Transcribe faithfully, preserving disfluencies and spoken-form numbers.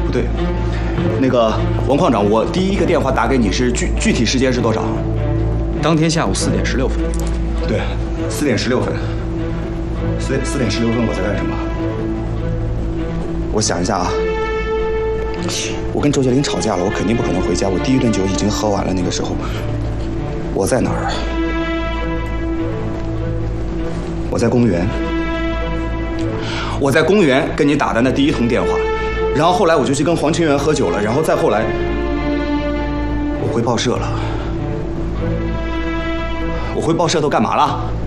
不对，那个王矿长，我第一个电话打给你是具具体时间是多少？ 当天下午四点十六分。 对，四点十六分。四四点十六分我在干什么？我想一下啊。我跟周杰林吵架了，我肯定不可能回家。我第一顿酒已经喝完了，那个时候我在哪儿？我在公园。我在公园跟你打的那第一通电话，然后后来我就去跟黄清源喝酒了，然后再后来我回报社了。我回报社都干嘛了？